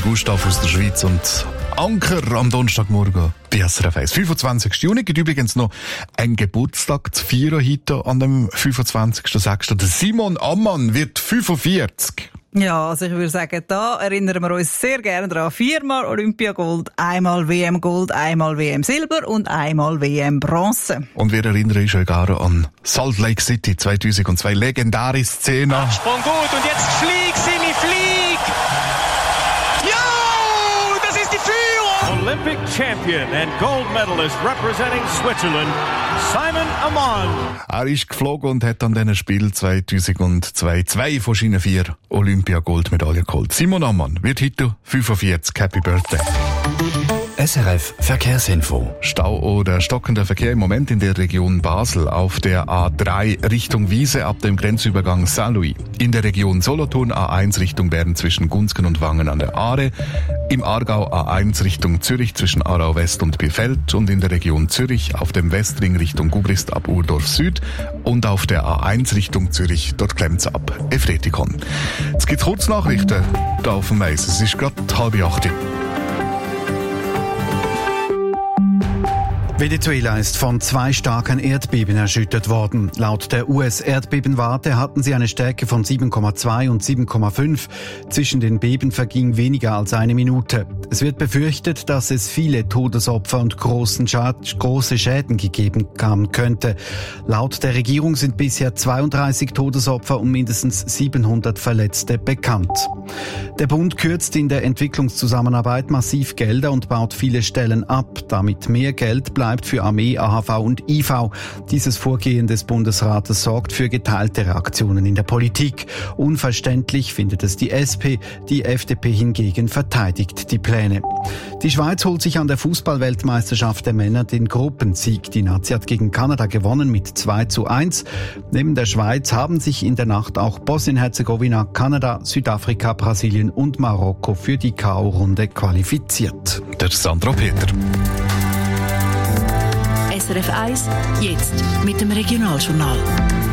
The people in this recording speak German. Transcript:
Gustav aus der Schweiz und Anker am Donnerstagmorgen bei SRF 1. 25. Juni gibt übrigens noch einen Geburtstag zu feiern heute an dem 25.06. Der Simon Ammann wird 45. Ja, also ich würde sagen, da erinnern wir uns sehr gerne daran. 4-mal Olympiagold, einmal WM-Gold, einmal WM-Silber und einmal WM-Bronze. Und wir erinnern uns schon gerne an Salt Lake City 2002. Legendäre Szene. Absprung gut und jetzt flieg, Simi, flieg! Ja, das ist die Führung! Olympic Champion and Gold Medalist representing Switzerland, Simon Ammann. Er ist geflogen und hat an diesem Spiel 2002 2 von seinen 4 Olympia-Goldmedaillen geholt. Simon Ammann wird heute 45. Happy Birthday. SRF Verkehrsinfo. Stau oder stockender Verkehr im Moment in der Region Basel auf der A3 Richtung Wiese ab dem Grenzübergang Saint-Louis. In der Region Solothurn A1 Richtung Bern zwischen Gunzgen und Wangen an der Aare. Im Aargau A1 Richtung Zürich zwischen Aarau West und Bielefeld und in der Region Zürich auf dem Westring Richtung Gubrist ab Urdorf Süd und auf der A1 Richtung Zürich, dort klemmt's ab Efretikon. Jetzt gibt's Kurznachrichten da auf dem Mais. Es ist gerade 7:30. Venezuela ist von 2 starken Erdbeben erschüttert worden. Laut der US-Erdbebenwarte hatten sie eine Stärke von 7,2 und 7,5. Zwischen den Beben verging weniger als eine Minute. Es wird befürchtet, dass es viele Todesopfer und große Schäden gegeben haben könnte. Laut der Regierung sind bisher 32 Todesopfer und mindestens 700 Verletzte bekannt. Der Bund kürzt in der Entwicklungszusammenarbeit massiv Gelder und baut viele Stellen ab, damit mehr Geld bleibt für Armee, AHV und IV. Dieses Vorgehen des Bundesrates sorgt für geteilte Reaktionen in der Politik. Unverständlich findet es die SP, die FDP hingegen verteidigt die Pläne. Die Schweiz holt sich an der Fußball-Weltmeisterschaft der Männer den Gruppensieg. Die Nazi hat gegen Kanada gewonnen mit 2:1. Neben der Schweiz haben sich in der Nacht auch Bosnien-Herzegowina, Kanada, Südafrika, Brasilien und Marokko für die K.O.-Runde qualifiziert. Der Sandro Peter. SRF 1, jetzt mit dem Regionaljournal.